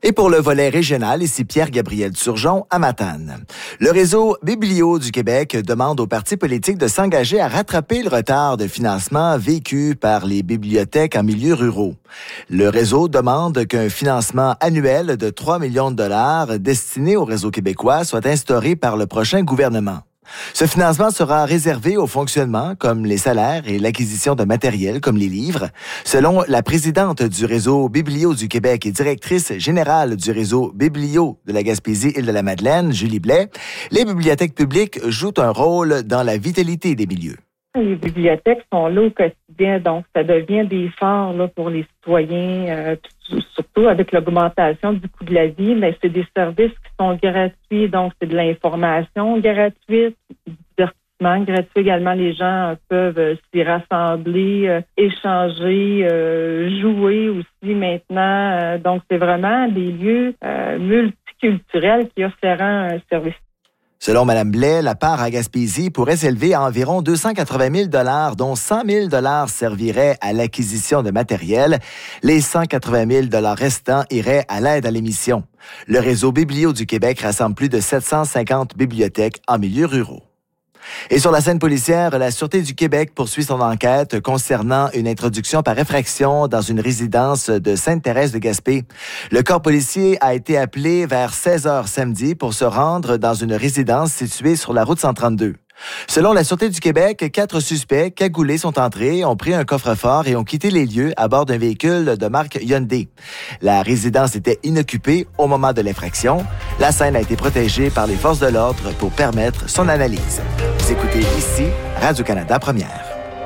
Et pour le volet régional, ici Pierre-Gabriel Turgeon à Matane. Le réseau Biblio du Québec demande aux partis politiques de s'engager à rattraper le retard de financement vécu par les bibliothèques en milieux ruraux. Le réseau demande qu'un financement annuel de 3 millions de dollars destiné au réseau québécois soit instauré par le prochain gouvernement. Ce financement sera réservé au fonctionnement, comme les salaires et l'acquisition de matériel, comme les livres. Selon la présidente du réseau Biblio du Québec et directrice générale du réseau Biblio de la Gaspésie-Île-de-la-Madeleine, Julie Blais, les bibliothèques publiques jouent un rôle dans la vitalité des milieux. Les bibliothèques sont là au quotidien, donc ça devient des phares là, pour les citoyens, surtout avec l'augmentation du coût de la vie, mais c'est des services qui sont gratuits, donc c'est de l'information gratuite, du divertissement gratuit également. Les gens peuvent s'y rassembler, échanger, jouer aussi maintenant. Donc c'est vraiment des lieux multiculturels qui offrent un service. Selon Mme Blais, la part à Gaspésie pourrait s'élever à environ 280 000 $, dont 100 000 $ serviraient à l'acquisition de matériel. Les 180 000 $ restants iraient à l'aide à l'émission. Le réseau Biblio du Québec rassemble plus de 750 bibliothèques en milieux ruraux. Et sur la scène policière, la Sûreté du Québec poursuit son enquête concernant une introduction par effraction dans une résidence de Sainte-Thérèse-de-Gaspé. Le corps policier a été appelé vers 16 h samedi pour se rendre dans une résidence située sur la route 132. Selon la Sûreté du Québec, 4 suspects cagoulés sont entrés, ont pris un coffre-fort et ont quitté les lieux à bord d'un véhicule de marque Hyundai. La résidence était inoccupée au moment de l'infraction. La scène a été protégée par les forces de l'ordre pour permettre son analyse. Vous écoutez ici Radio-Canada Première.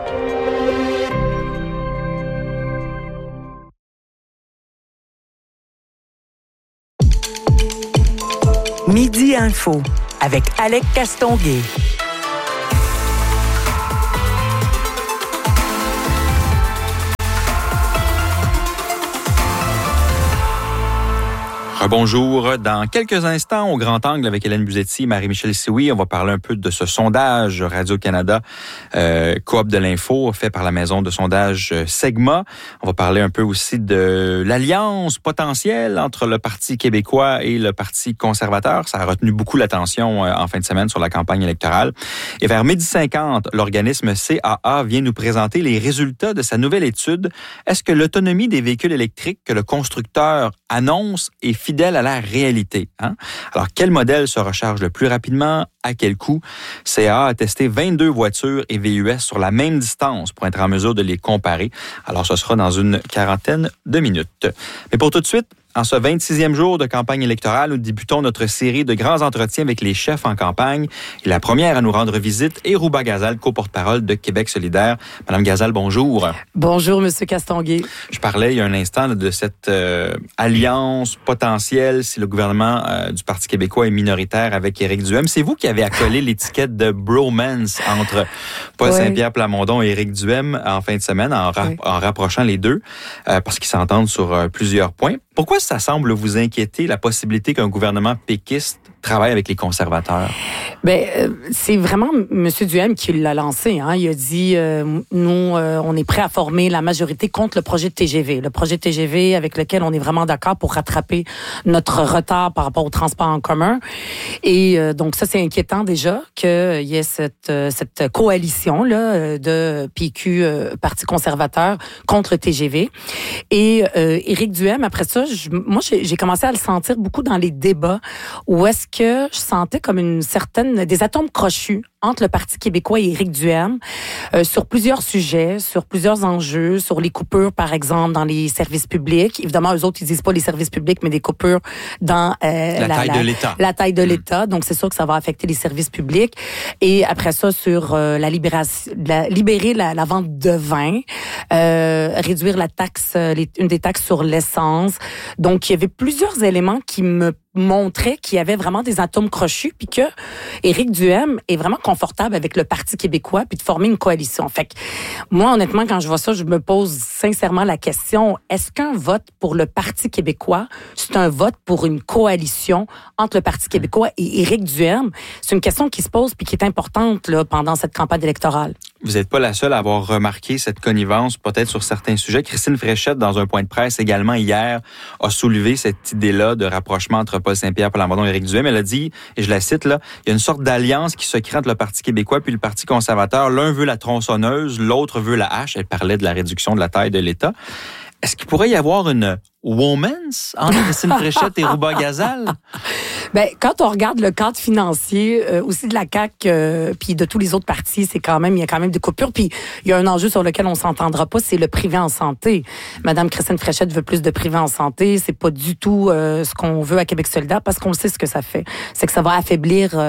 Midi Info avec Alec Castonguay. Bonjour. Dans quelques instants, au Grand Angle avec Hélène Buzetti et Marie-Michel Sioui, on va parler un peu de ce sondage Radio-Canada Coop de l'info fait par la maison de sondage Segma. On va parler un peu aussi de l'alliance potentielle entre le Parti québécois et le Parti conservateur. Ça a retenu beaucoup l'attention en fin de semaine sur la campagne électorale. Et vers 12h50, l'organisme CAA vient nous présenter les résultats de sa nouvelle étude. Est-ce que l'autonomie des véhicules électriques que le constructeur annonce est fidèle à la réalité? Alors, quel modèle se recharge le plus rapidement? À quel coût? CAA a testé 22 voitures et VUS sur la même distance pour être en mesure de les comparer. Alors, ce sera dans une quarantaine de minutes. Mais pour tout de suite, en ce 26e jour de campagne électorale, nous débutons notre série de grands entretiens avec les chefs en campagne. Et la première à nous rendre visite est Rouba Gazal, co-porte-parole de Québec solidaire. Madame Gazal, bonjour. Bonjour, Monsieur Castonguay. Je parlais il y a un instant de cette alliance potentielle si le gouvernement du Parti québécois est minoritaire avec Éric Duhaime. C'est vous qui avez accolé l'étiquette de bromance entre Paul Saint-Pierre Plamondon et Éric Duhaime en fin de semaine, en rapprochant les deux, parce qu'ils s'entendent sur plusieurs points. Pourquoi ça semble vous inquiéter, la possibilité qu'un gouvernement péquiste travaille avec les conservateurs? C'est vraiment M. Duhaime qui l'a lancé. Il a dit, nous, on est prêt à former la majorité contre le projet de TGV. Le projet de TGV avec lequel on est vraiment d'accord pour rattraper notre retard par rapport au transport en commun. Et donc, ça, c'est inquiétant déjà qu'il y ait cette coalition-là de PQ, Parti conservateur, contre le TGV. Et Éric Duhaime, après ça, moi, j'ai commencé à le sentir beaucoup dans les débats où est-ce que je sentais comme des atomes crochus entre le Parti québécois et Éric Duhaime sur plusieurs sujets, sur plusieurs enjeux, sur les coupures, par exemple, dans les services publics. Évidemment, eux autres, ils disent pas les services publics, mais des coupures dans la taille de l'État. La taille de l'État. Donc, c'est sûr que ça va affecter les services publics. Et après ça, sur libérer la vente de vin, réduire la taxe, une des taxes sur l'essence. Donc, il y avait plusieurs éléments qui me montraient qu'il y avait vraiment des atomes crochus, puis que Éric Duhaime est vraiment confortable confortable avec le Parti québécois puis de former une coalition. Fait que moi, honnêtement, quand je vois ça, je me pose sincèrement la question, est-ce qu'un vote pour le Parti québécois, c'est un vote pour une coalition entre le Parti québécois et Éric Duhem? C'est une question qui se pose puis qui est importante là, pendant cette campagne électorale. Vous n'êtes pas la seule à avoir remarqué cette connivence, peut-être sur certains sujets. Christine Fréchette, dans un point de presse également hier, a soulevé cette idée-là de rapprochement entre Paul Saint-Pierre, Plamondon et Éric Duhem. Elle a dit, et je la cite là, il y a une sorte d'alliance qui se crée entre le Parti québécois puis le Parti conservateur. L'un veut la tronçonneuse, l'autre veut la hache. Elle parlait de la réduction de la taille de l'État. Est-ce qu'il pourrait y avoir une woman's entre Christine Fréchette et Rouba Gazal? Ben, quand on regarde le cadre financier aussi de la CAQ puis de tous les autres partis, il y a quand même des coupures. Puis il y a un enjeu sur lequel on s'entendra pas, c'est le privé en santé. Madame Christine Fréchette veut plus de privé en santé. C'est pas du tout ce qu'on veut à Québec solidaire parce qu'on sait ce que ça fait. C'est que ça va affaiblir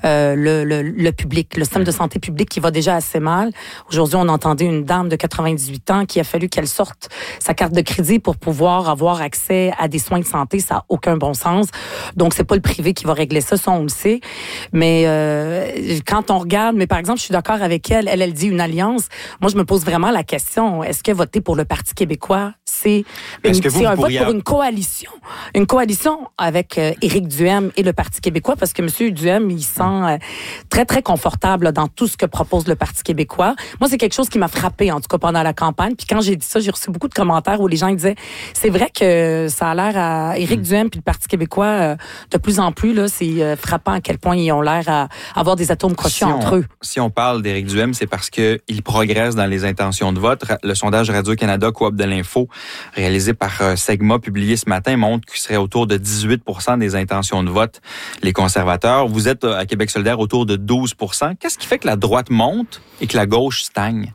le public, le système de santé publique qui va déjà assez mal. Aujourd'hui, on entendait une dame de 98 ans qui a fallu qu'elle sorte sa carte de crédit pour pouvoir avoir accès à des soins de santé. Ça n'a aucun bon sens. Donc, c'est pas le privé qui va régler ça, on le sait. Mais quand on regarde, mais par exemple, je suis d'accord avec elle, elle dit une alliance. Moi, je me pose vraiment la question, est-ce que voter pour le Parti québécois, c'est un vote pour une coalition? Une coalition avec Éric Duhem et le Parti québécois, parce que M. Duhem, il sent très, très confortable dans tout ce que propose le Parti québécois. Moi, c'est quelque chose qui m'a frappé, en tout cas, pendant la campagne. Puis quand j'ai dit ça, j'ai reçu beaucoup de commentaires où les gens disaient, c'est vrai que ça a l'air à Éric Duhem puis le Parti québécois, de plus en plus, là, c'est frappant à quel point ils ont l'air à avoir des atomes crochus entre eux. Si on parle d'Éric Duhem, c'est parce qu'il progresse dans les intentions de vote. Le sondage Radio-Canada Coop de l'Info, réalisé par Segma, publié ce matin, montre qu'il serait autour de 18% des intentions de vote, les conservateurs. Vous êtes à Québec solidaire autour de 12%. Qu'est-ce qui fait que la droite monte et que la gauche stagne?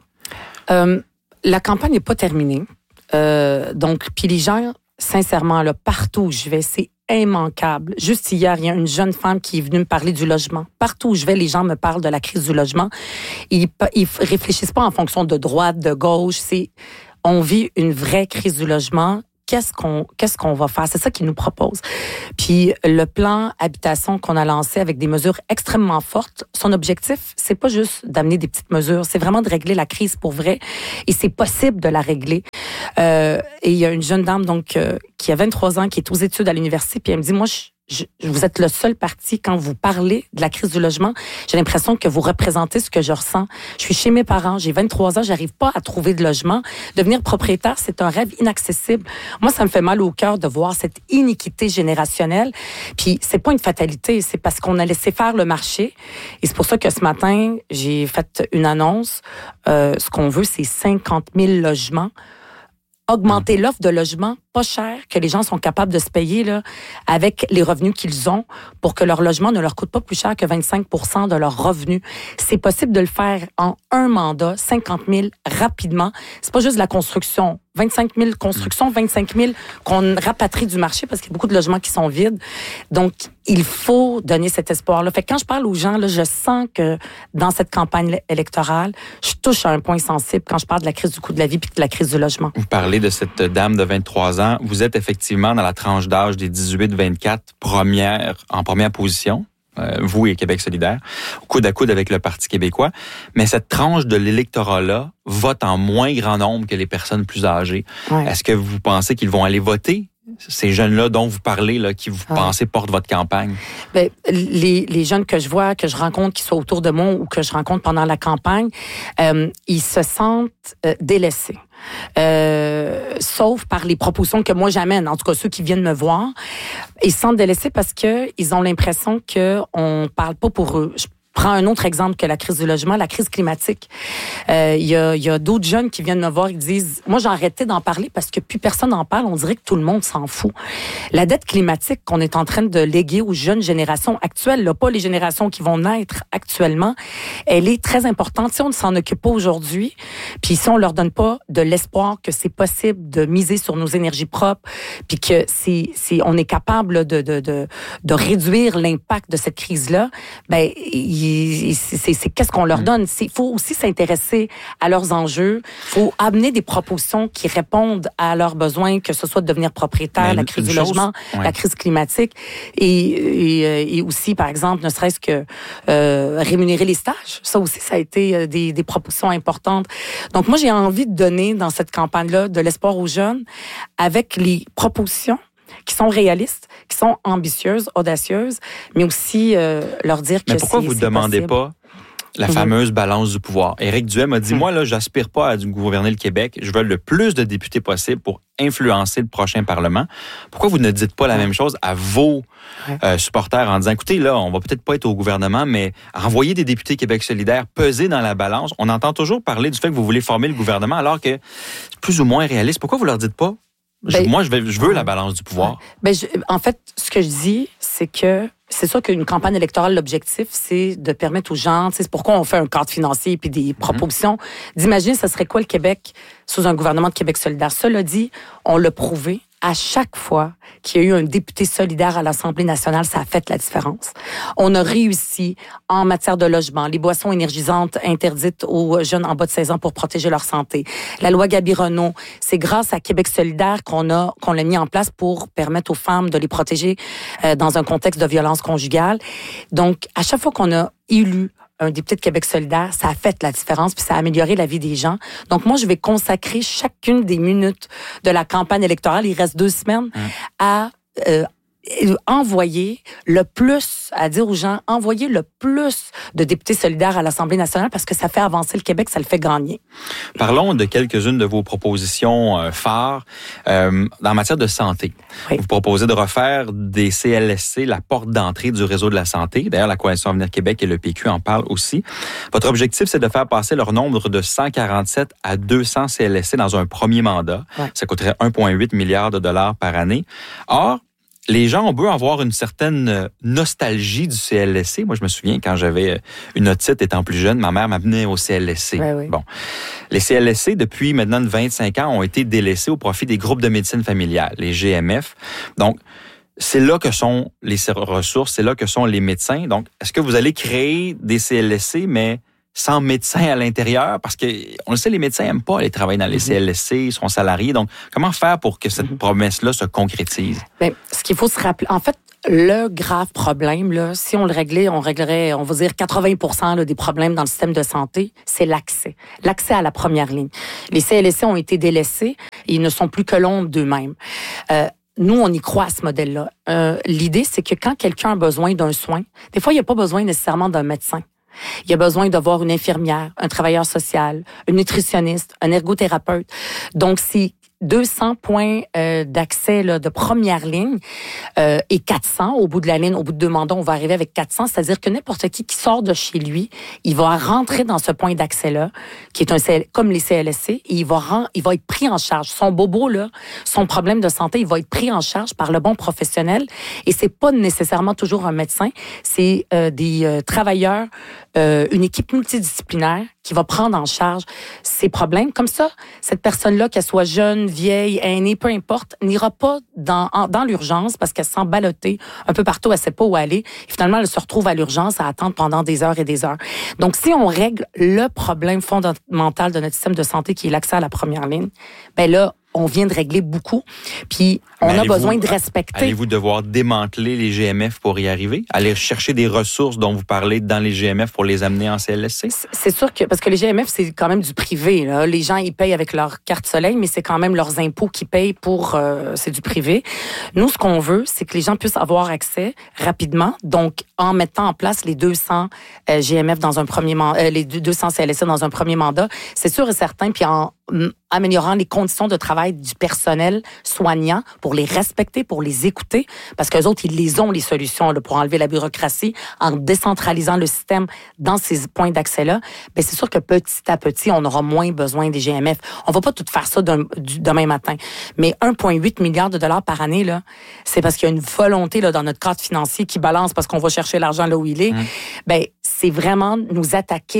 La campagne n'est pas terminée. Donc, puis les gens, sincèrement, là, partout où je vais, c'est immanquable. Juste hier, il y a une jeune femme qui est venue me parler du logement. Partout où je vais, les gens me parlent de la crise du logement. Ils réfléchissent pas en fonction de droite, de gauche. On vit une vraie crise du logement. Qu'est-ce qu'on va faire? C'est ça qu'ils nous proposent. Puis le plan habitation qu'on a lancé avec des mesures extrêmement fortes, son objectif, c'est pas juste d'amener des petites mesures, c'est vraiment de régler la crise pour vrai. Et c'est possible de la régler. Et il y a une jeune dame donc qui a 23 ans, qui est aux études à l'université, puis elle me dit, moi, vous êtes le seul parti, quand vous parlez de la crise du logement, j'ai l'impression que vous représentez ce que je ressens. Je suis chez mes parents, j'ai 23 ans, j'arrive pas à trouver de logement. Devenir propriétaire, c'est un rêve inaccessible. Moi, ça me fait mal au cœur de voir cette iniquité générationnelle. Puis, c'est pas une fatalité, c'est parce qu'on a laissé faire le marché. Et c'est pour ça que ce matin, j'ai fait une annonce. Ce qu'on veut, c'est 50 000 logements. Augmenter l'offre de logements pas cher, que les gens sont capables de se payer là, avec les revenus qu'ils ont pour que leur logement ne leur coûte pas plus cher que 25% de leurs revenus. C'est possible de le faire en un mandat, 50 000 rapidement. C'est pas juste de la construction. 25 000 constructions, 25 000 qu'on rapatrie du marché parce qu'il y a beaucoup de logements qui sont vides. Donc, il faut donner cet espoir-là. Fait que quand je parle aux gens, là, je sens que dans cette campagne électorale, je touche à un point sensible quand je parle de la crise du coût de la vie puis de la crise du logement. Vous parlez de cette dame de 23 ans. Vous êtes effectivement dans la tranche d'âge des 18-24, en première position. Vous et Québec solidaire, coude à coude avec le Parti québécois. Mais cette tranche de l'électorat-là vote en moins grand nombre que les personnes plus âgées. Ouais. Est-ce que vous pensez qu'ils vont aller voter? Ces jeunes-là dont vous parlez, là, qui vous pensez portent votre campagne? Ben, les jeunes que je vois, que je rencontre, qui sont autour de moi ou que je rencontre pendant la campagne, ils se sentent délaissés. Sauf par les propositions que moi j'amène, en tout cas ceux qui viennent me voir. Ils se sentent délaissés parce qu'ils ont l'impression qu'on parle pas pour eux. Je prends un autre exemple que la crise du logement, la crise climatique. Il y a d'autres jeunes qui viennent me voir et disent, moi j'ai arrêté d'en parler parce que plus personne n'en parle, on dirait que tout le monde s'en fout. La dette climatique qu'on est en train de léguer aux jeunes générations actuelles, là, pas les générations qui vont naître actuellement, elle est très importante. Si on ne s'en occupe pas aujourd'hui, puis si on leur donne pas de l'espoir que c'est possible de miser sur nos énergies propres, puis que on est capable de réduire l'impact de cette crise-là, ben c'est qu'est-ce qu'on leur donne. Il faut aussi s'intéresser à leurs enjeux. Il faut amener des propositions qui répondent à leurs besoins, que ce soit de devenir propriétaire, la crise du logement, la crise climatique, et aussi, par exemple, ne serait-ce que rémunérer les stages. Ça aussi, ça a été des propositions importantes. Donc, moi, j'ai envie de donner dans cette campagne-là de l'espoir aux jeunes avec les propositions qui sont réalistes, qui sont ambitieuses, audacieuses, mais aussi leur dire que c'est possible. Mais pourquoi vous ne demandez pas la fameuse balance du pouvoir? Éric Duhem a dit, moi, là, j'aspire pas à gouverner le Québec. Je veux le plus de députés possible pour influencer le prochain Parlement. Pourquoi vous ne dites pas la même chose à vos supporters en disant, écoutez, là, on va peut-être pas être au gouvernement, mais envoyer des députés Québec solidaire, peser dans la balance. On entend toujours parler du fait que vous voulez former le gouvernement alors que c'est plus ou moins réaliste. Pourquoi vous leur dites pas? Moi, je veux la balance du pouvoir. En fait, ce que je dis, c'est que c'est sûr qu'une campagne électorale, l'objectif, c'est de permettre aux gens, c'est pourquoi on fait un cadre financier puis des propositions, d'imaginer ce serait quoi le Québec sous un gouvernement de Québec solidaire. Cela dit, on l'a prouvé. À chaque fois qu'il y a eu un député solidaire à l'Assemblée nationale, ça a fait la différence. On a réussi en matière de logement, les boissons énergisantes interdites aux jeunes en bas de 16 ans pour protéger leur santé. La loi Gabi-Renault, c'est grâce à Québec solidaire qu'on l'a mis en place pour permettre aux femmes de les protéger dans un contexte de violence conjugale. Donc, à chaque fois qu'on a élu un député de Québec solidaire, ça a fait la différence, puis ça a amélioré la vie des gens. Donc, moi, je vais consacrer chacune des minutes de la campagne électorale, il reste 2 semaines, à envoyer le plus, à dire aux gens, envoyer le plus de députés solidaires à l'Assemblée nationale parce que ça fait avancer le Québec, ça le fait gagner. Parlons de quelques-unes de vos propositions phares en matière de santé. Oui. Vous proposez de refaire des CLSC la porte d'entrée du réseau de la santé. D'ailleurs, la Coalition Avenir Québec et le PQ en parlent aussi. Votre objectif, c'est de faire passer leur nombre de 147 à 200 CLSC dans un premier mandat. Ouais. Ça coûterait 1,8 milliard de dollars par année. Or, les gens ont beau avoir une certaine nostalgie du CLSC. Moi, je me souviens quand j'avais une otite étant plus jeune, ma mère m'amenait au CLSC. Oui. Bon, les CLSC, depuis maintenant 25 ans, ont été délaissés au profit des groupes de médecine familiale, les GMF. Donc, c'est là que sont les ressources, c'est là que sont les médecins. Donc, est-ce que vous allez créer des CLSC, mais sans médecins à l'intérieur? Parce que, on le sait, les médecins n'aiment pas aller travailler dans les CLSC, ils sont salariés. Donc, comment faire pour que cette promesse-là se concrétise? Bien, ce qu'il faut se rappeler, en fait, le grave problème, là, si on le réglait, on réglerait, on va dire 80% là, des problèmes dans le système de santé, c'est l'accès. L'accès à la première ligne. Les CLSC ont été délaissés, ils ne sont plus que l'ombre d'eux-mêmes. Nous, on y croit à ce modèle-là. L'idée, c'est que quand quelqu'un a besoin d'un soin, des fois, il n'y a pas besoin nécessairement d'un médecin. Il y a besoin de voir une infirmière, un travailleur social, un nutritionniste, un ergothérapeute. Donc, c'est 200 points d'accès là, de première ligne et 400 au bout de la ligne. Au bout de 2 mandats, on va arriver avec 400. C'est-à-dire que n'importe qui sort de chez lui, il va rentrer dans ce point d'accès-là, qui est comme les CLSC, et il va être pris en charge. Son bobo, là, son problème de santé, il va être pris en charge par le bon professionnel. Et c'est pas nécessairement toujours un médecin. C'est des travailleurs, une équipe multidisciplinaire qui va prendre en charge ces problèmes. Comme ça, cette personne-là, qu'elle soit jeune, vieille, aînée, peu importe, n'ira pas dans l'urgence parce qu'elle se sent ballottée un peu partout, elle ne sait pas où aller. Et finalement, elle se retrouve à l'urgence à attendre pendant des heures et des heures. Donc, si on règle le problème fondamental de notre système de santé, qui est l'accès à la première ligne, ben là, on vient de régler beaucoup, puis on a besoin de respecter. Allez-vous devoir démanteler les GMF pour y arriver? Aller chercher des ressources dont vous parlez dans les GMF pour les amener en CLSC? C'est sûr que, parce que les GMF, c'est quand même du privé, là. Les gens, ils payent avec leur carte soleil, mais c'est quand même leurs impôts qu'ils payent pour, c'est du privé. Nous, ce qu'on veut, c'est que les gens puissent avoir accès rapidement, donc en mettant en place les 200 GMF dans un premier mandat, les 200 CLSC dans un premier mandat, c'est sûr et certain, puis en améliorant les conditions de travail du personnel soignant pour les respecter, pour les écouter, parce qu'eux autres, ils les ont, les solutions là, pour enlever la bureaucratie, en décentralisant le système dans ces points d'accès-là. Bien, c'est sûr que petit à petit, on aura moins besoin des GMF. On va pas tout faire ça demain matin. Mais 1,8 milliard de dollars par année, là, c'est parce qu'il y a une volonté là, dans notre cadre financier qui balance parce qu'on va chercher l'argent là où il est. Bien, c'est vraiment nous attaquer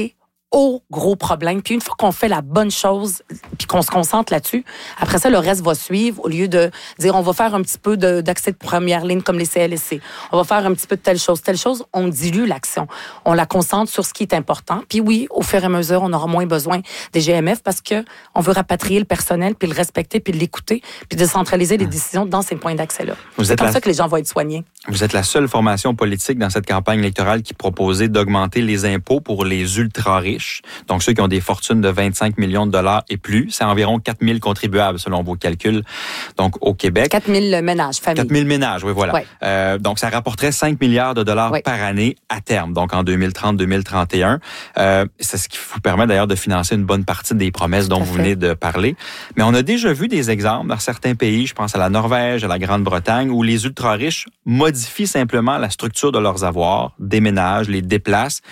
gros problème. Puis une fois qu'on fait la bonne chose, puis qu'on se concentre là-dessus, après ça, le reste va suivre au lieu de dire on va faire un petit peu d'accès de première ligne comme les CLSC. On va faire un petit peu de telle chose. On dilue l'action. On la concentre sur ce qui est important. Puis oui, au fur et à mesure, on aura moins besoin des GMF parce que on veut rapatrier le personnel, puis le respecter, puis l'écouter, puis décentraliser les décisions dans ces points d'accès-là. C'est comme ça que les gens vont être soignés. Vous êtes la seule formation politique dans cette campagne électorale qui proposait d'augmenter les impôts pour les ultra-riches, donc ceux qui ont des fortunes de 25 millions de dollars et plus. C'est environ 4 000 contribuables selon vos calculs, donc au Québec. 4 000 ménages, familles. 4 000 ménages, oui, voilà. Ouais. Donc, ça rapporterait 5 milliards de dollars par année à terme, donc en 2030-2031. C'est ce qui vous permet d'ailleurs de financer une bonne partie des promesses dont vous venez de parler. Mais on a déjà vu des exemples dans certains pays, je pense à la Norvège, à la Grande-Bretagne, où les ultra-riches modifient simplement la structure de leurs avoirs, déménagent, les déplacent,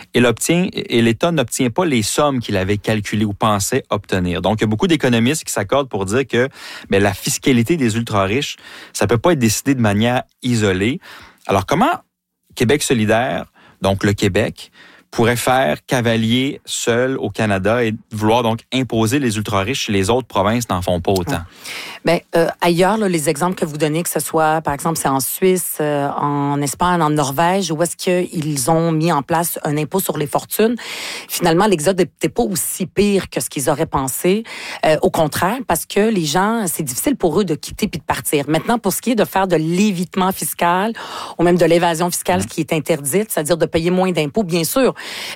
et l'État n'obtient pas les sommes qu'il avait calculées ou pensait obtenir. Donc, il y a beaucoup d'économistes qui s'accordent pour dire que la fiscalité des ultra-riches, ça peut pas être décidé de manière isolée. Alors, comment Québec solidaire, donc le Québec, pourrait faire cavalier seul au Canada et vouloir donc imposer les ultra-riches chez les autres provinces n'en font pas autant? Ailleurs, là, les exemples que vous donnez, que ce soit, par exemple, c'est en Suisse, en Espagne, en Norvège, où est-ce qu'ils ont mis en place un impôt sur les fortunes, finalement, l'exode n'était pas aussi pire que ce qu'ils auraient pensé. Au contraire, parce que les gens, c'est difficile pour eux de quitter puis de partir. Maintenant, pour ce qui est de faire de l'évitement fiscal ou même de l'évasion fiscale, ce qui est interdite, c'est-à-dire de payer moins d'impôts, bien sûr,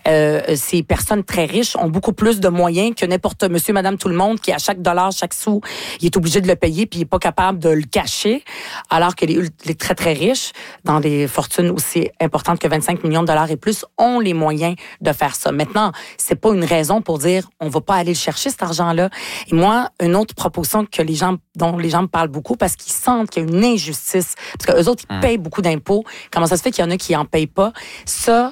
ces personnes très riches ont beaucoup plus de moyens que n'importe monsieur, madame, tout le monde qui, à chaque dollar, chaque sou, il est obligé de le payer puis il n'est pas capable de le cacher, alors que les très, très riches, dans des fortunes aussi importantes que 25 millions de dollars et plus, ont les moyens de faire ça. Maintenant, c'est pas une raison pour dire on va pas aller le chercher, cet argent-là. Et moi, une autre proposition dont les gens me parlent beaucoup parce qu'ils sentent qu'il y a une injustice, parce qu'eux autres, ils payent beaucoup d'impôts. Comment ça se fait qu'il y en a qui en payent pas? Ça,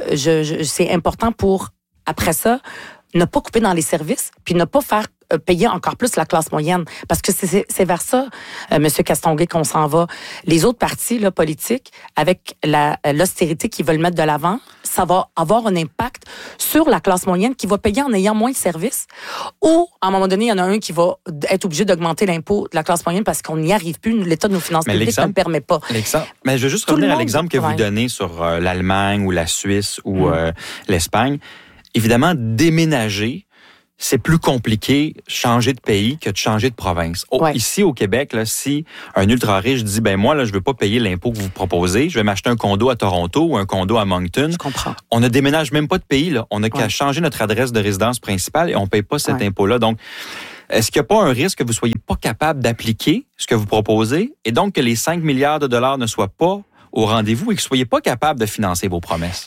c'est important pour, après ça, ne pas couper dans les services, puis ne pas faire payer encore plus la classe moyenne. Parce que c'est vers ça, M. Castonguay, qu'on s'en va. Les autres partis là, politiques, avec l'austérité qu'ils veulent mettre de l'avant, ça va avoir un impact sur la classe moyenne qui va payer en ayant moins de services. Ou, à un moment donné, il y en a un qui va être obligé d'augmenter l'impôt de la classe moyenne parce qu'on n'y arrive plus. L'État de nos finances publiques ne le permet pas. Mais je veux juste revenir à l'exemple que vous donnez sur l'Allemagne ou la Suisse ou l'Espagne. Évidemment, déménager, c'est plus compliqué changer de pays que de changer de province. Ici, au Québec, là, si un ultra-riche dit, moi, là, je veux pas payer l'impôt que vous proposez, je vais m'acheter un condo à Toronto ou un condo à Moncton. Je comprends. On ne déménage même pas de pays, là. On n'a qu'à changer notre adresse de résidence principale et on paye pas cet impôt-là. Donc, est-ce qu'il n'y a pas un risque que vous soyez pas capable d'appliquer ce que vous proposez et donc que les 5 milliards de dollars ne soient pas au rendez-vous et que vous soyez pas capable de financer vos promesses?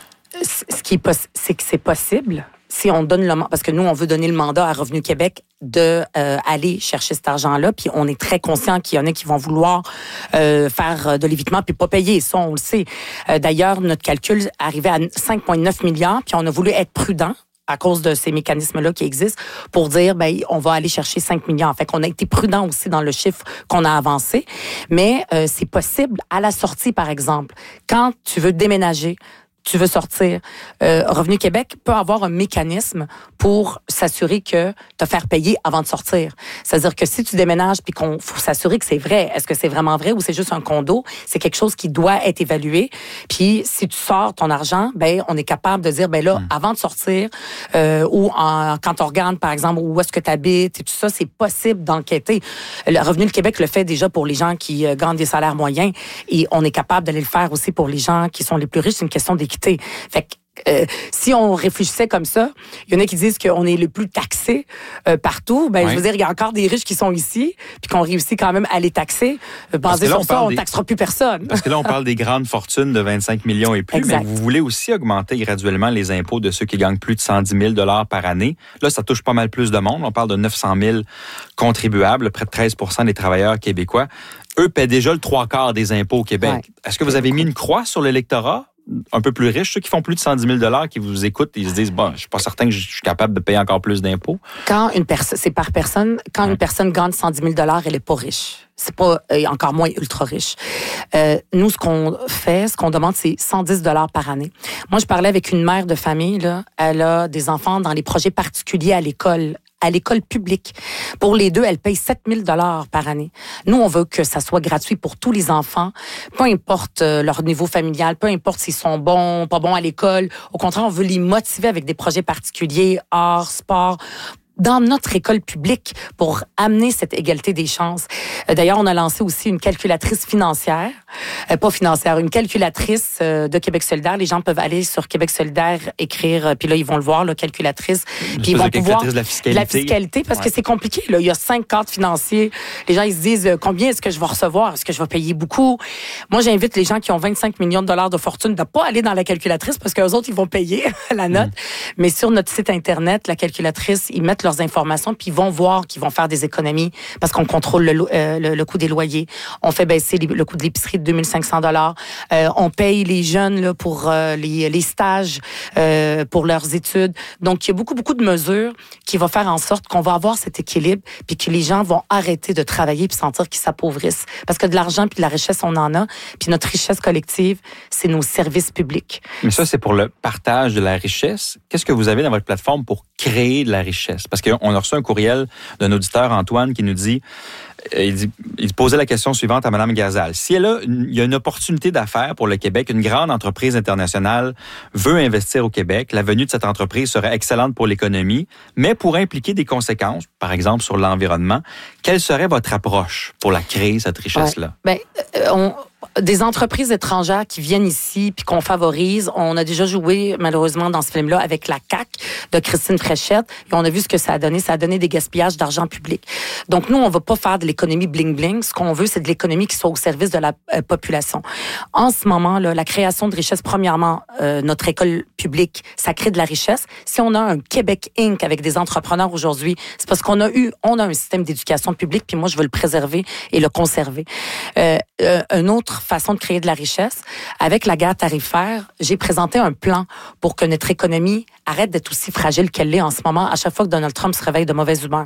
Ce qui est c'est que c'est possible si on donne parce que nous on veut donner le mandat à Revenu Québec de aller chercher cet argent-là, puis on est très conscient qu'il y en a qui vont vouloir faire de l'évitement puis pas payer, ça on le sait. D'ailleurs, notre calcul arrivait à 5,9 milliards, puis on a voulu être prudent à cause de ces mécanismes-là qui existent pour dire, on va aller chercher 5 milliards. Fait qu'on a été prudent aussi dans le chiffre qu'on a avancé. Mais c'est possible à la sortie, par exemple, quand tu veux déménager, tu veux sortir. Revenu Québec peut avoir un mécanisme pour s'assurer que te faire payer avant de sortir. C'est-à-dire que si tu déménages puis qu'on faut s'assurer que c'est vrai, est-ce que c'est vraiment vrai ou c'est juste un condo? C'est quelque chose qui doit être évalué. Puis si tu sors ton argent, on est capable de dire, avant de sortir ou quand on regarde, par exemple, où est-ce que tu habites et tout ça, c'est possible d'enquêter. Le Revenu Québec le fait déjà pour les gens qui gagnent des salaires moyens et on est capable d'aller le faire aussi pour les gens qui sont les plus riches. C'est une question d'équité. Fait que si on réfléchissait comme ça, il y en a qui disent qu'on est le plus taxé partout. Je veux dire, il y a encore des riches qui sont ici, puis qu'on réussit quand même à les taxer. Basé sur ça, on ne taxera plus personne. Parce que là, on parle des grandes fortunes de 25 millions et plus, exact. Mais vous voulez aussi augmenter graduellement les impôts de ceux qui gagnent plus de 110 000 $ par année. Là, ça touche pas mal plus de monde. On parle de 900 000 contribuables, près de 13 % des travailleurs québécois. Eux paient déjà le 3/4 des impôts au Québec. Est-ce que vous avez mis une croix sur l'électorat un peu plus riches, ceux qui font plus de 110 000 qui vous écoutent, ils se disent, bon, je suis pas certain que je suis capable de payer encore plus d'impôts? C'est par personne. Quand une personne gagne 110 000 elle est pas riche. C'est pas, encore moins ultra riche. Nous, ce qu'on demande, c'est 110 $ par année. Moi, je parlais avec une mère de famille, là. Elle a des enfants dans les projets particuliers à l'école publique. Pour les deux, elle paye 7 000 $ par année. Nous, on veut que ça soit gratuit pour tous les enfants, peu importe leur niveau familial, peu importe s'ils sont bons, pas bons à l'école. Au contraire, on veut les motiver avec des projets particuliers, art, sport, dans notre école publique pour amener cette égalité des chances. D'ailleurs, on a lancé aussi une calculatrice financière, une calculatrice de Québec solidaire. Les gens peuvent aller sur Québec solidaire, écrire, puis là, ils vont le voir, la calculatrice. Puis ils vont pouvoir... de la fiscalité. Parce que c'est compliqué. Là. Il y a 5 cadres financiers. Les gens, ils se disent, combien est-ce que je vais recevoir? Est-ce que je vais payer beaucoup? Moi, j'invite les gens qui ont 25 millions de $ de fortune de pas aller dans la calculatrice parce qu'eux autres, ils vont payer la note. Mais sur notre site Internet, la calculatrice, ils mettent leurs informations, puis ils vont voir qu'ils vont faire des économies parce qu'on contrôle le coût des loyers. On fait baisser le coût de l'épicerie de 2 500 $. On paye les jeunes là, pour les stages, pour leurs études. Donc, il y a beaucoup de mesures qui vont faire en sorte qu'on va avoir cet équilibre puis que les gens vont arrêter de travailler puis sentir qu'ils s'appauvrissent. Parce que de l'argent puis de la richesse, on en a. Puis notre richesse collective, c'est nos services publics. Mais ça, c'est pour le partage de la richesse. Qu'est-ce que vous avez dans votre plateforme pour créer de la richesse? Parce qu'on a reçu un courriel d'un auditeur, Antoine, qui nous dit, il posait la question suivante à Mme Gazal. Si il y a une opportunité d'affaires pour le Québec, une grande entreprise internationale veut investir au Québec, la venue de cette entreprise serait excellente pour l'économie, mais pourrait impliquer des conséquences, par exemple sur l'environnement. Quelle serait votre approche pour la créer, cette richesse-là? Des entreprises étrangères qui viennent ici puis qu'on favorise. On a déjà joué, malheureusement, dans ce film-là avec la CAQ de Christine Fréchette et on a vu ce que ça a donné. Ça a donné des gaspillages d'argent public. Donc, nous, on va pas faire de l'économie bling-bling. Ce qu'on veut, c'est de l'économie qui soit au service de la population. En ce moment, là, la création de richesse, premièrement, notre école publique, ça crée de la richesse. Si on a un Québec Inc. avec des entrepreneurs aujourd'hui, c'est parce qu'on a un système d'éducation publique puis moi, je veux le préserver et le conserver. Une autre façon de créer de la richesse. Avec la guerre tarifaire, j'ai présenté un plan pour que notre économie arrête d'être aussi fragile qu'elle l'est en ce moment à chaque fois que Donald Trump se réveille de mauvaise humeur.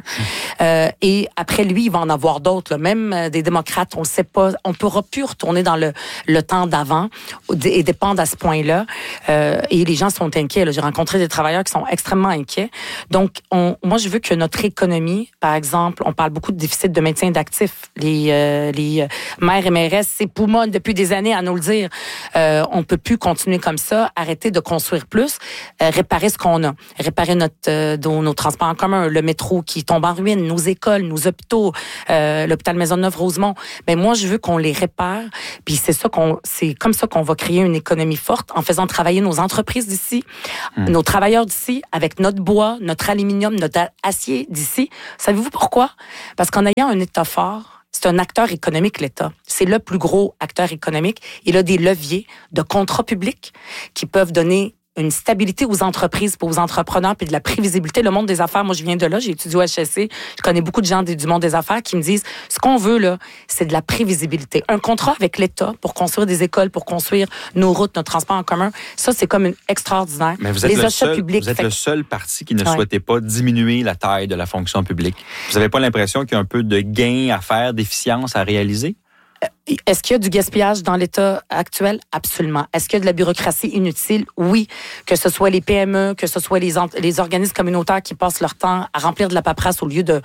Et après lui, il va en avoir d'autres. Là. Même des démocrates, on le sait pas. On ne pourra plus retourner dans le temps d'avant et dépendre à ce point-là. Et les gens sont inquiets. Là. J'ai rencontré des travailleurs qui sont extrêmement inquiets. Donc, moi, je veux que notre économie, par exemple, on parle beaucoup de déficit de maintien d'actifs. Les maires et mairesses, c'est poumon depuis des années à nous le dire. On peut plus continuer comme ça, arrêter de construire plus, réparer ce qu'on a, réparer nos transports en commun, le métro qui tombe en ruine, nos écoles, nos hôpitaux, l'hôpital Maisonneuve-Rosemont. Mais moi, je veux qu'on les répare. Puis c'est comme ça qu'on va créer une économie forte en faisant travailler nos entreprises d'ici, nos travailleurs d'ici, avec notre bois, notre aluminium, notre acier d'ici. Savez-vous pourquoi? Parce qu'en ayant un État fort, c'est un acteur économique, l'État. C'est le plus gros acteur économique. Il a des leviers de contrats publics qui peuvent donner une stabilité aux entreprises, aux entrepreneurs, puis de la prévisibilité. Le monde des affaires, moi, je viens de là, j'ai étudié au HSC, je connais beaucoup de gens du monde des affaires qui me disent, ce qu'on veut, là, c'est de la prévisibilité. Un contrat avec l'État pour construire des écoles, pour construire nos routes, notre transport en commun, ça, c'est comme extraordinaire. Mais vous êtes le seul parti qui ne souhaitait pas diminuer la taille de la fonction publique. Vous n'avez pas l'impression qu'il y a un peu de gain à faire, d'efficience à réaliser? Est-ce qu'il y a du gaspillage dans l'État actuel? Absolument. Est-ce qu'il y a de la bureaucratie inutile? Oui. Que ce soit les PME, que ce soit les organismes communautaires qui passent leur temps à remplir de la paperasse au lieu de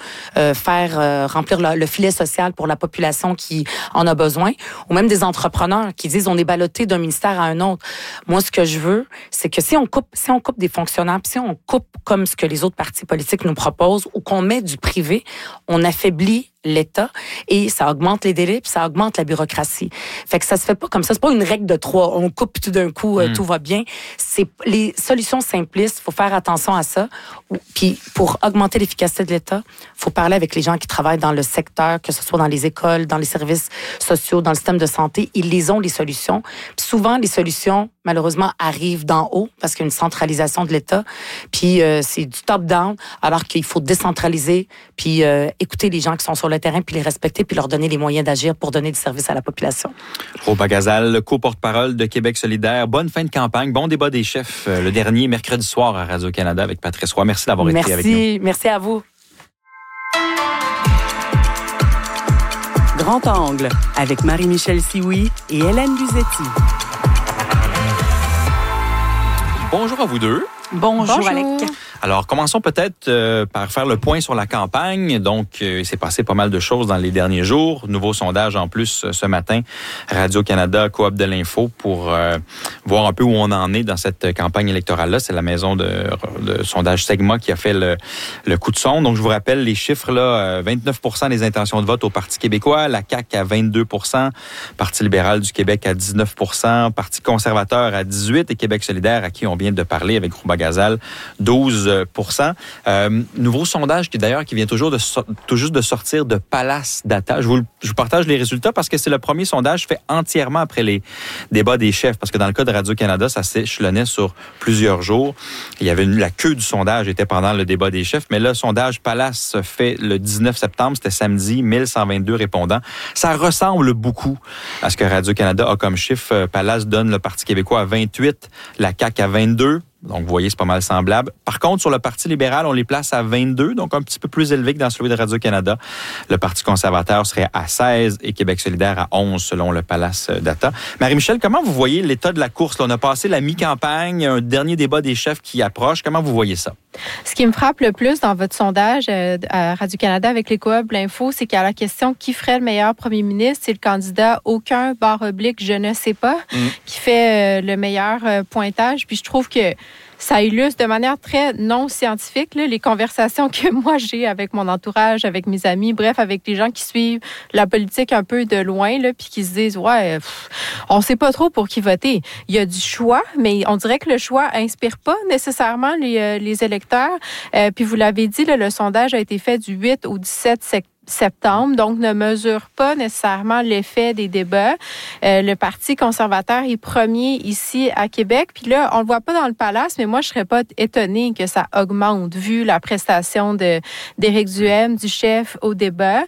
remplir le filet social pour la population qui en a besoin, ou même des entrepreneurs qui disent on est ballotté d'un ministère à un autre. Moi, ce que je veux, c'est que si on coupe des fonctionnaires, si on coupe comme ce que les autres partis politiques nous proposent, ou qu'on met du privé, on affaiblit l'État et ça augmente les délais puis ça augmente la bureaucratie. Fait que ça se fait pas comme ça. C'est pas une règle de 3. On coupe tout d'un coup, tout va bien. C'est les solutions simplistes. Faut faire attention à ça. Puis pour augmenter l'efficacité de l'État, faut parler avec les gens qui travaillent dans le secteur, que ce soit dans les écoles, dans les services sociaux, dans le système de santé. Ils les ont les solutions. Puis souvent les solutions malheureusement, arrive d'en haut parce qu'il y a une centralisation de l'État. Puis c'est du top-down, alors qu'il faut décentraliser, puis écouter les gens qui sont sur le terrain, puis les respecter, puis leur donner les moyens d'agir pour donner du service à la population. Roba Gazal, co-porte-parole de Québec solidaire. Bonne fin de campagne. Bon débat des chefs, le dernier mercredi soir à Radio-Canada avec Patrice Roy. Merci d'avoir été avec nous. Merci à vous. Grand Angle avec Marie-Michel Sioui et Hélène Buzetti. Bonjour à vous deux. Bonjour. Alec. Alors, commençons peut-être par faire le point sur la campagne. Donc, il s'est passé pas mal de choses dans les derniers jours. Nouveau sondage en plus ce matin, Radio-Canada, Coop de l'Info, pour voir un peu où on en est dans cette campagne électorale-là. C'est la maison de sondage Segma qui a fait le coup de sonde. Donc, je vous rappelle les chiffres, là, 29% des intentions de vote au Parti québécois, la CAQ à 22%, Parti libéral du Québec à 19%, Parti conservateur à 18% et Québec solidaire, à qui on vient de parler avec Roba Gazal, 12%. Nouveau sondage qui vient tout juste de sortir de Palace Data. Je vous partage les résultats parce que c'est le premier sondage fait entièrement après les débats des chefs. Parce que dans le cas de Radio-Canada, ça s'échelonnait sur plusieurs jours. Il y avait la queue du sondage était pendant le débat des chefs. Mais le sondage Palace fait le 19 septembre, c'était samedi, 1122 répondants. Ça ressemble beaucoup à ce que Radio-Canada a comme chiffre. Palace donne le Parti québécois à 28, la CAQ à 22. Donc, vous voyez, c'est pas mal semblable. Par contre, sur le Parti libéral, on les place à 22, donc un petit peu plus élevé que dans celui de Radio-Canada. Le Parti conservateur serait à 16 et Québec solidaire à 11, selon le Palace Data. Marie-Michel, comment vous voyez l'état de la course? Là, on a passé la mi-campagne, un dernier débat des chefs qui approche. Comment vous voyez ça? Ce qui me frappe le plus dans votre sondage à Radio-Canada avec les Coop l'Info, c'est qu'à la question qui ferait le meilleur premier ministre, c'est le candidat aucun / je ne sais pas qui fait le meilleur pointage. Puis je trouve que ça illustre de manière très non scientifique là, les conversations que moi j'ai avec mon entourage, avec mes amis, bref, avec les gens qui suivent la politique un peu de loin, là, puis qui se disent on sait pas trop pour qui voter. Il y a du choix, mais on dirait que le choix inspire pas nécessairement les électeurs. Puis vous l'avez dit, là, le sondage a été fait du 8 au 17 septembre, donc ne mesure pas nécessairement l'effet des débats. Le Parti conservateur est premier ici à Québec. Puis là, on le voit pas dans le Palace, mais moi, je serais pas étonnée que ça augmente vu la prestation d'Éric Duhaime, du chef au débat.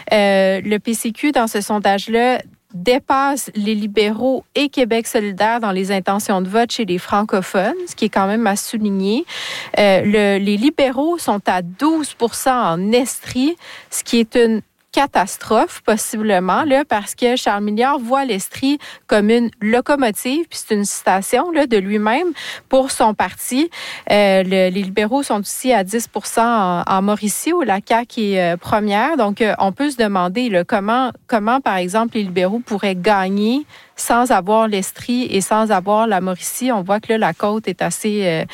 Le PCQ, dans ce sondage-là, dépasse les libéraux et Québec solidaire dans les intentions de vote chez les francophones, ce qui est quand même à souligner. Les libéraux sont à 12% en Estrie, ce qui est une catastrophe, possiblement, là, parce que Charles Milliard voit l'Estrie comme une locomotive, puis c'est une citation là, de lui-même pour son parti. Les libéraux sont aussi à 10% en Mauricie, où la CAQ est première. Donc, on peut se demander là, comment, par exemple, les libéraux pourraient gagner sans avoir l'Estrie et sans avoir la Mauricie. On voit que là, la côte est assez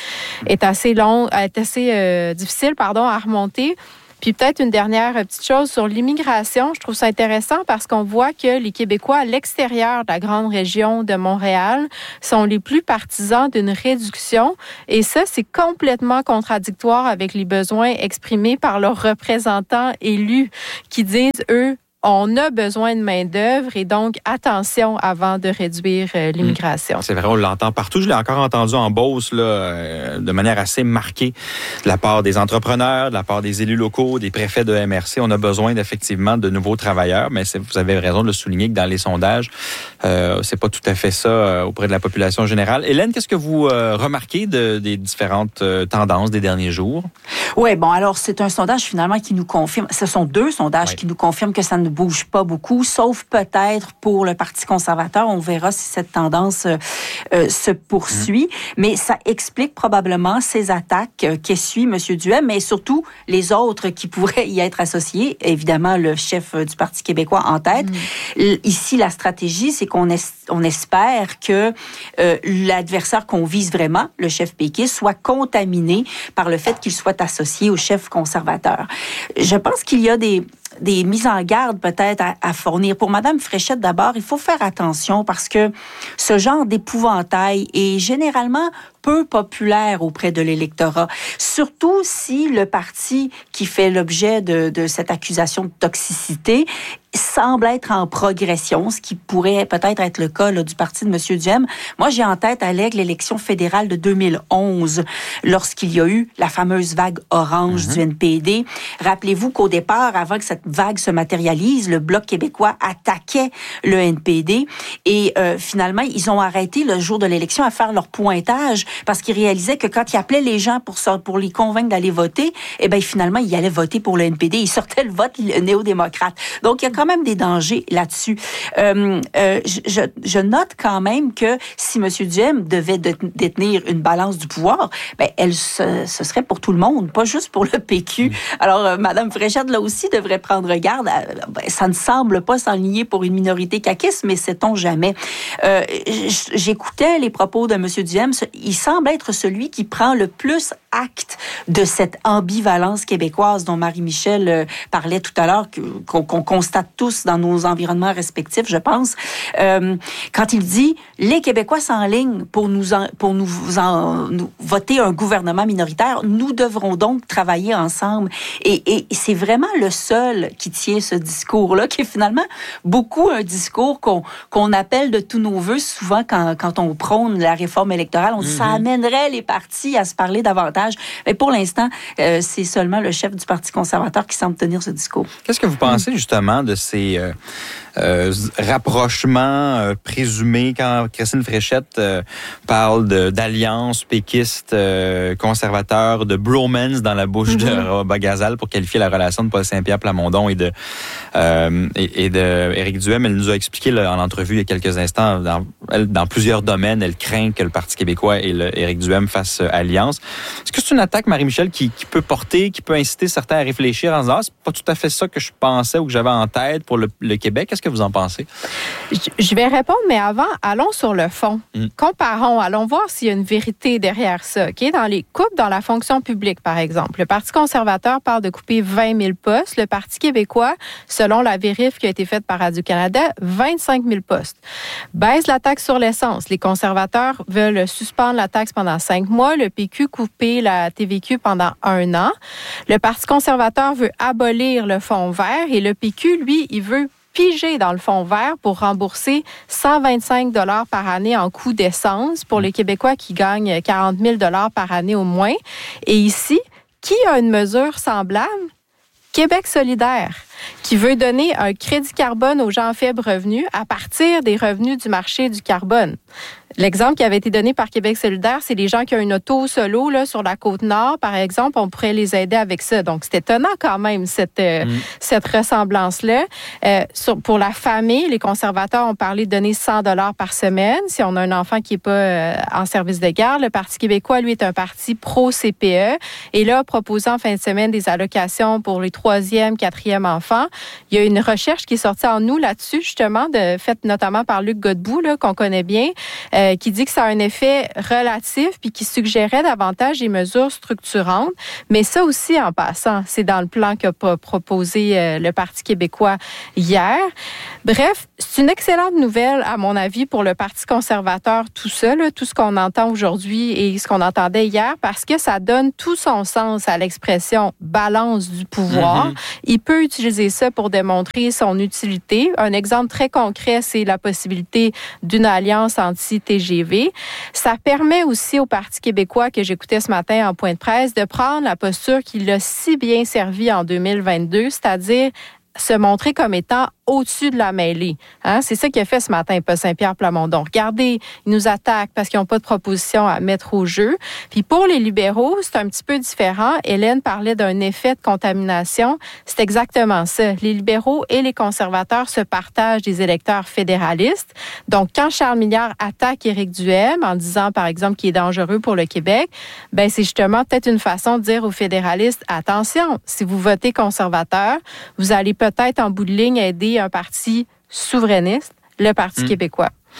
difficile, à remonter. Puis peut-être une dernière petite chose sur l'immigration. Je trouve ça intéressant parce qu'on voit que les Québécois à l'extérieur de la grande région de Montréal sont les plus partisans d'une réduction. Et ça, c'est complètement contradictoire avec les besoins exprimés par leurs représentants élus qui disent, eux, on a besoin de main-d'œuvre et donc attention avant de réduire l'immigration. C'est vrai, on l'entend partout. Je l'ai encore entendu en Beauce là, de manière assez marquée de la part des entrepreneurs, de la part des élus locaux, des préfets de MRC. On a besoin effectivement de nouveaux travailleurs, mais vous avez raison de le souligner que dans les sondages, c'est pas tout à fait ça auprès de la population générale. Hélène, qu'est-ce que vous remarquez des différentes tendances des derniers jours? Oui, bon, alors c'est un sondage finalement qui nous confirme, ce sont deux sondages qui nous confirment que ça ne bouge pas beaucoup, sauf peut-être pour le Parti conservateur. On verra si cette tendance se poursuit. Mais ça explique probablement ces attaques qu'essuie M. Duhaime, mais surtout les autres qui pourraient y être associés. Évidemment, le chef du Parti québécois en tête. Ici, la stratégie, c'est qu'on espère que l'adversaire qu'on vise vraiment, le chef péquiste, soit contaminé par le fait qu'il soit associé au chef conservateur. Je pense qu'il y a des mises en garde peut-être à fournir. Pour Mme Fréchette, d'abord, il faut faire attention parce que ce genre d'épouvantail est généralement peu populaire auprès de l'électorat. Surtout si le parti qui fait l'objet de cette accusation de toxicité semble être en progression, ce qui pourrait peut-être être le cas là, du parti de M. Duhem. Moi, j'ai en tête, Alec, l'élection fédérale de 2011, lorsqu'il y a eu la fameuse vague orange du NPD. Rappelez-vous qu'au départ, avant que cette vague se matérialise, le Bloc québécois attaquait le NPD et finalement, ils ont arrêté le jour de l'élection à faire leur pointage parce qu'ils réalisaient que quand ils appelaient les gens pour les convaincre d'aller voter, eh bien, finalement, ils allaient voter pour le NPD. Ils sortaient le vote néo-démocrate. Donc, il y a quand même des dangers là-dessus. Je note quand même que si M. Duhem devait détenir une balance du pouvoir, ben, ce serait pour tout le monde, pas juste pour le PQ. Alors, Mme Fréchette, là aussi, devrait prendre garde. Ça ne semble pas s'enligner pour une minorité caquiste, mais sait-on jamais. J'écoutais les propos de M. Duhem. Il semble être celui qui prend le plus acte de cette ambivalence québécoise dont Marie-Michel parlait tout à l'heure, qu'on constate tous dans nos environnements respectifs, je pense. Quand il dit « Les Québécois s'enlignent pour nous voter un gouvernement minoritaire, nous devrons donc travailler ensemble. » Et c'est vraiment le seul qui tient ce discours-là, qui est finalement beaucoup un discours qu'on appelle de tous nos voeux souvent quand on prône la réforme électorale. On dit ça amènerait les partis à se parler davantage. Mais pour l'instant, c'est seulement le chef du Parti conservateur qui semble tenir ce discours. Qu'est-ce que vous pensez justement de ces rapprochements présumés quand Christine Fréchette parle d'alliance péquiste conservateur, de bromance dans la bouche de Roba Gazal pour qualifier la relation de Paul Saint-Pierre Plamondon et de Éric Duhem. Elle nous a expliqué là, en entrevue il y a quelques instants, dans plusieurs domaines, elle craint que le Parti québécois et Éric Duhem fassent alliance. Est-ce que c'est une attaque, Marie-Michel, qui peut inciter certains à réfléchir en disant « c'est pas tout à fait ça que je pensais ou que j'avais en tête pour le Québec ». Qu'est-ce que vous en pensez? Je vais répondre, mais avant, allons sur le fond. Comparons, allons voir s'il y a une vérité derrière ça. Okay? Dans les coupes dans la fonction publique, par exemple, le Parti conservateur parle de couper 20 000 postes. Le Parti québécois, selon la vérif qui a été faite par Radio-Canada, 25 000 postes. Baisse la taxe sur l'essence. Les conservateurs veulent suspendre la taxe pendant 5 mois. Le PQ couper la TVQ pendant 1 an. Le Parti conservateur veut abolir le fonds vert et le PQ, lui, il veut piger dans le fonds vert pour rembourser 125 $ par année en coût d'essence pour les Québécois qui gagnent 40 000 $ par année au moins. Et ici, qui a une mesure semblable? Québec solidaire, qui veut donner un crédit carbone aux gens à faible revenu à partir des revenus du marché du carbone. L'exemple qui avait été donné par Québec solidaire, c'est les gens qui ont une auto solo là, sur la Côte-Nord, par exemple, on pourrait les aider avec ça. Donc, c'est étonnant quand même, cette ressemblance-là. Pour la famille, les conservateurs ont parlé de donner 100 $ par semaine si on a un enfant qui n'est pas en service de garde. Le Parti québécois, lui, est un parti pro-CPE et là, proposant en fin de semaine des allocations pour les 3e, 4e enfants. Il y a une recherche qui est sortie en août là-dessus, justement, faite notamment par Luc Godbout, là, qu'on connaît bien, qui dit que ça a un effet relatif puis qui suggérait davantage des mesures structurantes. Mais ça aussi, en passant, c'est dans le plan qu'a proposé le Parti québécois hier. Bref, c'est une excellente nouvelle, à mon avis, pour le Parti conservateur, tout ça, là, tout ce qu'on entend aujourd'hui et ce qu'on entendait hier, parce que ça donne tout son sens à l'expression « balance du pouvoir ». Il peut utiliser ça pour démontrer son utilité. Un exemple très concret, c'est la possibilité d'une alliance anti-TGV. Ça permet aussi au Parti québécois, que j'écoutais ce matin en point de presse, de prendre la posture qui l'a si bien servi en 2022, c'est-à-dire se montrer comme étant au-dessus de la mêlée. Hein? C'est ça qu'il a fait ce matin, Paul Saint-Pierre Plamondon. Regardez, ils nous attaquent parce qu'ils n'ont pas de proposition à mettre au jeu. Puis pour les libéraux, c'est un petit peu différent. Hélène parlait d'un effet de contamination. C'est exactement ça. Les libéraux et les conservateurs se partagent des électeurs fédéralistes. Donc, quand Charles Milliard attaque Éric Duhem en disant, par exemple, qu'il est dangereux pour le Québec, ben c'est justement peut-être une façon de dire aux fédéralistes, attention, si vous votez conservateur, vous allez peut-être en bout de ligne aider un parti souverainiste, le Parti québécois.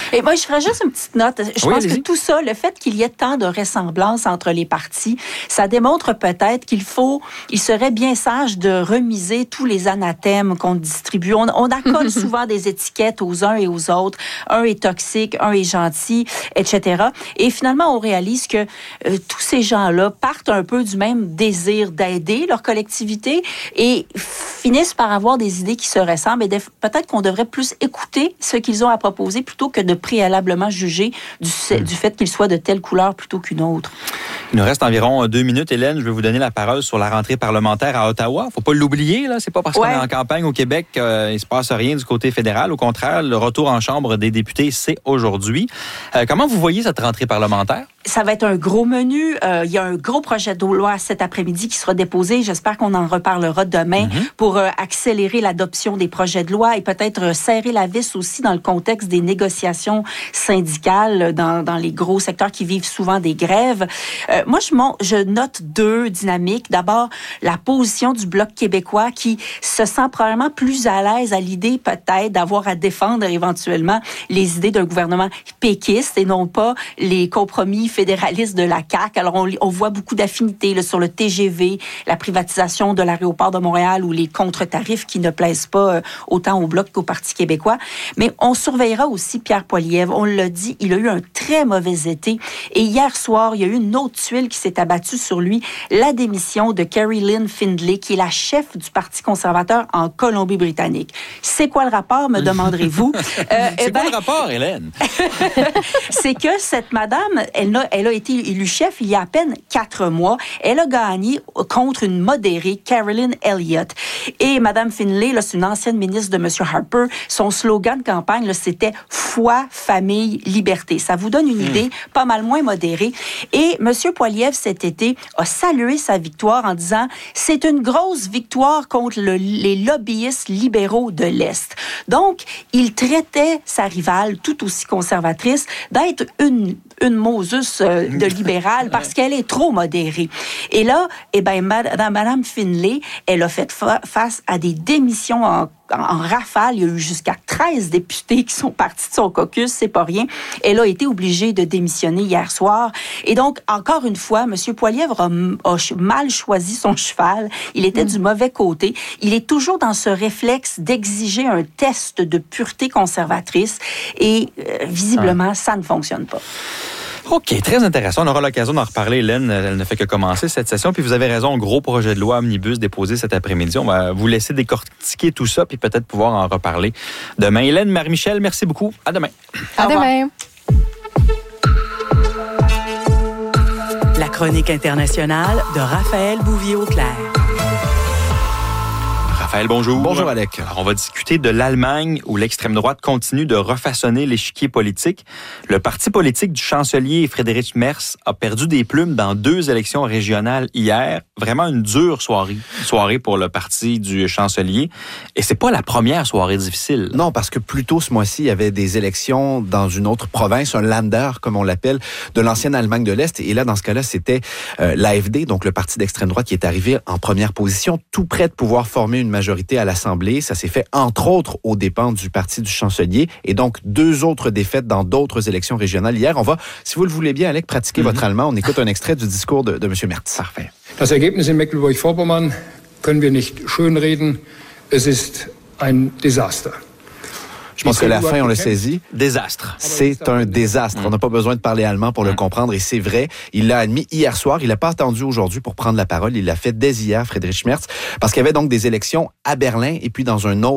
Et moi, je ferais juste une petite note. Je pense que tout ça, le fait qu'il y ait tant de ressemblances entre les partis, ça démontre peut-être il serait bien sage de remiser tous les anathèmes qu'on distribue. On accole souvent des étiquettes aux uns et aux autres. Un est toxique, un est gentil, etc. Et finalement, on réalise que tous ces gens-là partent un peu du même désir d'aider leur collectivité et finissent par avoir des idées qui se ressemblent. Et peut-être qu'on devrait plus écouter ce qu'ils ont à proposer plutôt que de préalablement juger du fait qu'ils soient de telle couleur plutôt qu'une autre. Il nous reste environ 2 minutes, Hélène. Je vais vous donner la parole sur la rentrée parlementaire à Ottawa. Faut pas l'oublier, là. C'est pas parce qu'on est en campagne au Québec qu'il se passe rien du côté fédéral. Au contraire, le retour en Chambre des députés, c'est aujourd'hui. Comment vous voyez cette rentrée parlementaire? Ça va être un gros menu. Il y a un gros projet de loi cet après-midi qui sera déposé. J'espère qu'on en reparlera demain pour accélérer l'adoption des projets de loi et peut-être serrer la vis aussi dans le contexte des négociations syndicales dans les gros secteurs qui vivent souvent des grèves. Moi, je note 2 dynamiques. D'abord, la position du Bloc québécois qui se sent probablement plus à l'aise à l'idée peut-être d'avoir à défendre éventuellement les idées d'un gouvernement péquiste et non pas les compromis fédéralistes de la CAQ. Alors, on voit beaucoup d'affinités là, sur le TGV, la privatisation de l'aéroport de Montréal ou les contre-tarifs qui ne plaisent pas autant au Bloc qu'au Parti québécois. Mais on surveillera aussi Pierre Poilievre. On l'a dit, il a eu un très mauvais été. Et hier soir, il y a eu une autre tuile qui s'est abattue sur lui, la démission de Carrie Lynn Findlay, qui est la chef du Parti conservateur en Colombie-Britannique. C'est quoi le rapport, me demanderez-vous? C'est quoi le rapport, Hélène? C'est que cette madame, elle a été élue chef il y a à peine 4 mois. Elle a gagné contre une modérée, Carolyn Elliott. Et Madame Findlay, là, c'est une ancienne ministre de M. Harper. Son slogan de campagne, là, c'était « Foi, famille, liberté ». Ça vous donne une idée pas mal moins modérée. Et M. Poilievre, cet été, a salué sa victoire en disant « C'est une grosse victoire contre les lobbyistes libéraux de l'Est ». Donc, il traitait sa rivale, tout aussi conservatrice, d'être une Moses de libérale parce qu'elle est trop modérée. Et là, Madame Findlay, elle a fait face à des démissions en rafale. Il y a eu jusqu'à 13 députés qui sont partis de son caucus, c'est pas rien. Elle a été obligée de démissionner hier soir. Et donc, encore une fois, M. Poilievre a mal choisi son cheval. Il était du mauvais côté. Il est toujours dans ce réflexe d'exiger un test de pureté conservatrice et visiblement, ça ne fonctionne pas. OK, très intéressant. On aura l'occasion d'en reparler, Hélène. Elle ne fait que commencer cette session. Puis vous avez raison, gros projet de loi omnibus déposé cet après-midi. On va vous laisser décortiquer tout ça puis peut-être pouvoir en reparler demain. Hélène, Marie-Michel, merci beaucoup. À demain. À demain. La chronique internationale de Raphaël Bouvier-Auclair. Raphaël, bonjour. Bonjour, Alec. Alors, on va discuter de l'Allemagne où l'extrême droite continue de refaçonner l'échiquier politique. Le parti politique du chancelier Friedrich Merz a perdu des plumes dans 2 élections régionales hier. Vraiment une dure soirée pour le parti du chancelier. Et c'est pas la première soirée difficile. Non, parce que plus tôt ce mois-ci, il y avait des élections dans une autre province, un Länder, comme on l'appelle, de l'ancienne Allemagne de l'Est. Et là, dans ce cas-là, c'était l'AfD, donc le parti d'extrême droite, qui est arrivé en première position, tout près de pouvoir former une majorité à l'Assemblée. Ça s'est fait, entre autres, aux dépens du parti du chancelier. Et donc, 2 autres défaites dans d'autres élections régionales. Hier, on va, si vous le voulez bien, Alec, pratiquer votre allemand. On écoute un extrait du discours de M. Merz. Parfait. Das Ergebnis in Mecklenburg-Vorpommern können wir nicht schönreden. Es ist ein Desaster. Je pense que la fin, on le saisit. Désastre. C'est un désastre. On n'a pas besoin de parler allemand pour le comprendre et c'est vrai. Il l'a admis hier soir. Il n'a pas attendu aujourd'hui pour prendre la parole. Il l'a fait dès hier, Friedrich Merz, parce qu'il y avait donc des élections à Berlin et puis dans un autre